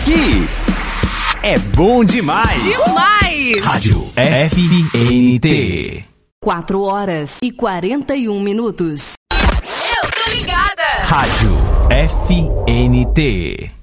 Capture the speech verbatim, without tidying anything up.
Aqui é bom demais. Demais! Rádio F N T. quatro horas e quarenta e um minutos. Eu tô ligada! Rádio F N T.